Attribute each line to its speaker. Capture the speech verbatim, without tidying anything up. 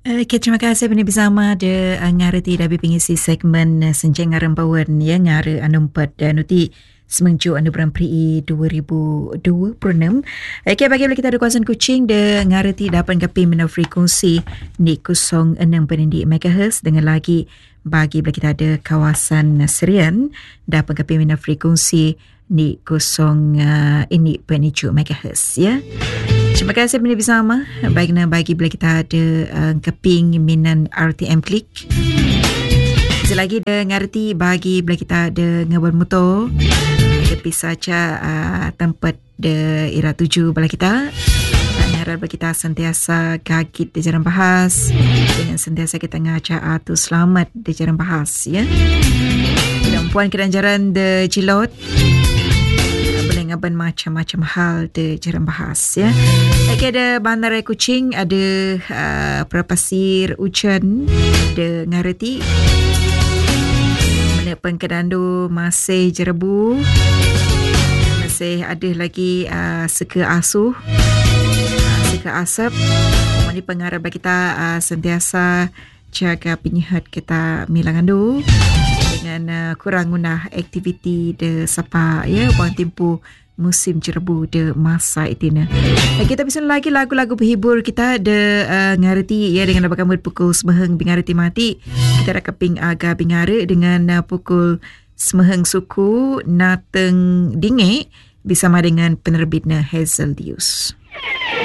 Speaker 1: Okay, terima kasih Bini bersama de uh, ngareti dabi pengisi segmen uh, Senceng Ngarempawan ya ngare anumpat dan nuti semengju anu Grand Prix dua ribu dua puluh enam. Okay, bagi kita ada kawasan Kuching de ngareti dapat kapi mena frekuensi ni kosong enam penindik megahertz dengan lagi bagi kita ada kawasan Serian dapat kapi mena frekuensi ni kosong uh, ini penindik megahertz ya. Terima kasih Bini bersama. Baiklah bagi bila kita ada uh, keping minan R T M Klik. Selagi ada ngerti bagi bila kita ada ngabur motor. Tapi saja uh, tempat de era tuju bala kita. Dan harap kita sentiasa gagit di jalan bahas. Dengan sentiasa kita ngaca atau selamat di jalan bahas ya. Dan puan keranjaran de Jilot. Ngaban macam-macam hal de jalan bahas ya. Okey, ada Bandar Kuching, ada uh, Perapasir Ucan de ngareti. Mana Pengkedandu masih jerebu. Masih ada lagi uh, Seka Asuh, uh, Seka Asap. Mana pengarah kita uh, sentiasa jaga penyihat kita milangandu dengan uh, kurang guna aktiviti de sapa ya buang tempoh musim jerebu de masa itina. Kita bisa lagi lagu-lagu berhibur kita de uh, ngareti ya dengan labakan pukul semeheng bingareti mati. Kita rakaping aga bingare dengan uh, pukul semeheng suku nateng dinge bersama dengan penerbitnya Hazel Dius.